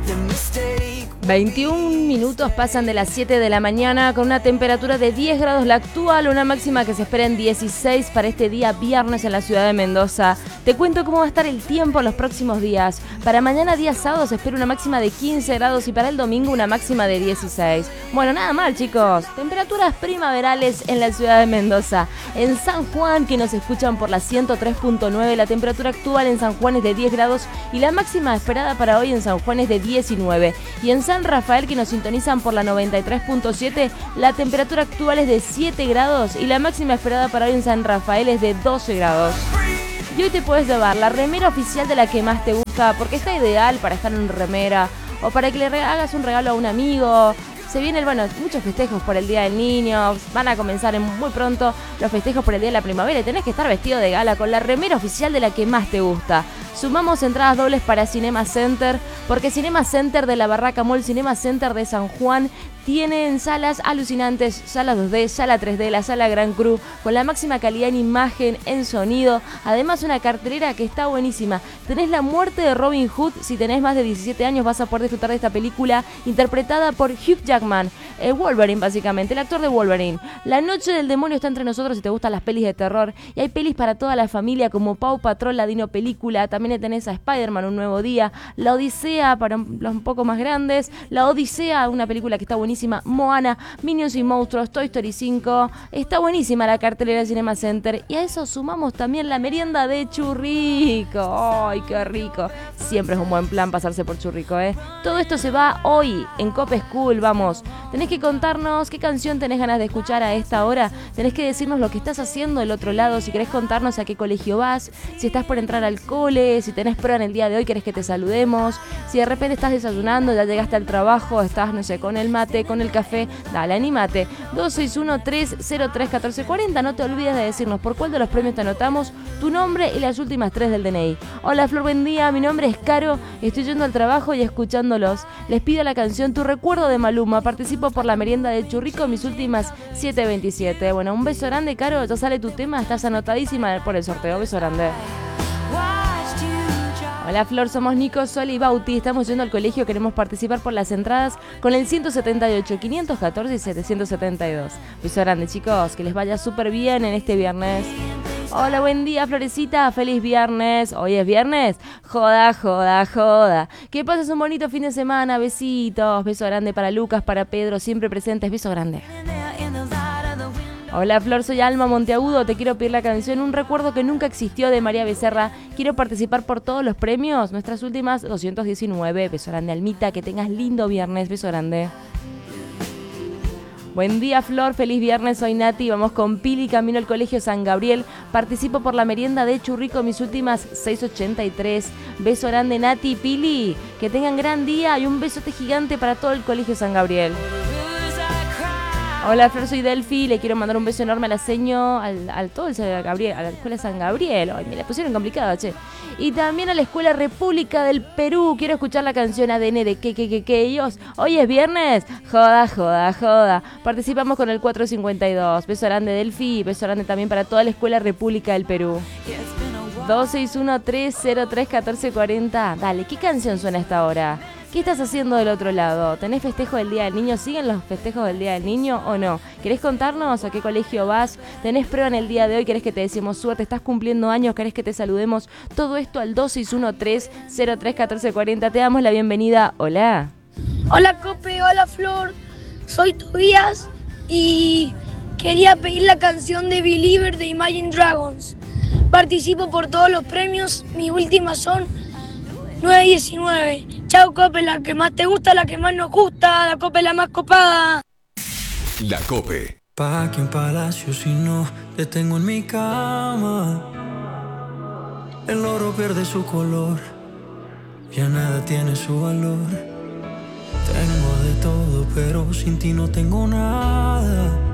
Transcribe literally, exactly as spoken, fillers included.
veintiún minutos pasan de las siete de la mañana con una temperatura de diez grados la actual, una máxima que se espera en dieciséis para este día viernes en la ciudad de Mendoza. Te cuento cómo va a estar el tiempo en los próximos días. Para mañana día sábado se espera una máxima de quince grados y para el domingo una máxima de dieciséis. Bueno, nada mal, chicos. Temperaturas primaverales en la ciudad de Mendoza. En San Juan, que nos escuchan por la ciento tres punto nueve, la temperatura actual en San Juan es de diez grados y la máxima esperada para hoy en San Juan es de diecinueve. Y en San Rafael, que nos sintonizan por la noventa y tres punto siete, la temperatura actual es de siete grados y la máxima esperada para hoy en San Rafael es de doce grados. Y hoy te puedes llevar la remera oficial de la que más te gusta, porque está ideal para estar en remera o para que le hagas un regalo a un amigo. Se vienen, bueno, muchos festejos por el Día del Niño, van a comenzar en muy pronto los festejos por el Día de la Primavera y tenés que estar vestido de gala con la remera oficial de la que más te gusta. Sumamos entradas dobles para Cinema Center, porque Cinema Center de la Barraca Mall, Cinema Center de San Juan, tienen salas alucinantes, sala dos D, sala tres D, la sala Gran Cru, con la máxima calidad en imagen, en sonido. Además, una cartelera que está buenísima. Tenés La muerte de Robin Hood. Si tenés más de diecisiete años vas a poder disfrutar de esta película interpretada por Hugh Jackman, el Wolverine básicamente, el actor de Wolverine. La noche del demonio está entre nosotros si te gustan las pelis de terror. Y hay pelis para toda la familia como Paw Patrol, la Dino Película. También tenés a Spider-Man, Un Nuevo Día. La Odisea para los un poco más grandes. La Odisea, una película que está buenísima. Moana, Minions y Monstruos, Toy Story cinco. Está buenísima la cartelera de Cinema Center. Y a eso sumamos también la merienda de Churrico. ¡Ay, qué rico! Siempre es un buen plan pasarse por Churrico, ¿eh? Todo esto se va hoy en Cope School, vamos. Tenés que contarnos qué canción tenés ganas de escuchar a esta hora. Tenés que decirnos lo que estás haciendo del otro lado. Si querés contarnos a qué colegio vas. Si estás por entrar al cole. Si tenés prueba en el día de hoy, querés que te saludemos. Si de repente estás desayunando, ya llegaste al trabajo, estás, no sé, con el mate, con el café, dale, anímate. dos seis uno, tres cero tres, uno cuatro cuatro cero. No te olvides de decirnos por cuál de los premios te anotamos, tu nombre y las últimas tres del D N I. Hola Flor, buen día, mi nombre es Caro, estoy yendo al trabajo y escuchándolos. Les pido la canción Tu Recuerdo de Maluma. Participo por la merienda de Churrico, mis últimas siete veintisiete. Bueno, un beso grande, Caro, ya sale tu tema, estás anotadísima por el sorteo. Beso grande. Hola Flor, somos Nico, Sol y Bauti. Estamos yendo al colegio, queremos participar por las entradas con el ciento setenta y ocho, quinientos catorce y setecientos setenta y dos. Beso grande, chicos, que les vaya súper bien en este viernes. Hola, buen día, Florecita, feliz viernes. Hoy es viernes, joda, joda, joda. Que pases un bonito fin de semana, besitos. Beso grande para Lucas, para Pedro, siempre presentes, beso grande. Hola Flor, soy Alma Monteagudo, te quiero pedir la canción Un Recuerdo que Nunca Existió de María Becerra. Quiero participar por todos los premios, nuestras últimas doscientos diecinueve. Beso grande, Almita, que tengas lindo viernes, beso grande. Buen día Flor, feliz viernes, soy Nati, vamos con Pili, camino al colegio San Gabriel. Participo por la merienda de Churrico, mis últimas seiscientos ochenta y tres. Beso grande Nati y Pili, que tengan gran día y un besote gigante para todo el colegio San Gabriel. Hola Flor, soy Delphi, le quiero mandar un beso enorme a la seño, al, al todo el San Gabriel, a la escuela San Gabriel. Ay, me la pusieron complicada, che. Y también a la escuela República del Perú. Quiero escuchar la canción A D N de que, que, que, que ellos. Hoy es viernes, joda, joda, joda. Participamos con el cuatrocientos cincuenta y dos. Beso grande Delphi, beso grande también para toda la escuela República del Perú. dos seis uno, tres cero tres, uno cuatro cuatro cero. Dale, ¿qué canción suena a esta hora? ¿Qué estás haciendo del otro lado? ¿Tenés festejo del Día del Niño? ¿Siguen los festejos del Día del Niño o no? ¿Querés contarnos a qué colegio vas? ¿Tenés prueba en el día de hoy? ¿Querés que te decimos suerte? ¿Estás cumpliendo años? ¿Querés que te saludemos? Todo esto al dos seis uno, tres cero tres, uno cuatro cuatro cero. Te damos la bienvenida. Hola. Hola Cope, hola Flor. Soy Tobías y quería pedir la canción de Believer de Imagine Dragons. Participo por todos los premios. Mis últimas son nueve diecinueve. Chau Cope, la que más te gusta, la que más nos gusta. La Cope la más copada. La Cope. Pa' que en palacio si no te tengo en mi cama. El oro pierde su color, ya nada tiene su valor. Tengo de todo pero sin ti no tengo nada.